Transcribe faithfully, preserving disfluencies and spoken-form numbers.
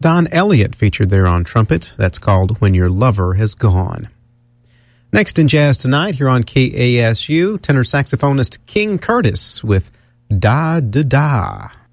Don Elliott featured there on trumpet. That's called When Your Lover Has Gone. Next in Jazz Tonight, here on K A S U, tenor saxophonist King Curtis with Da Da Da.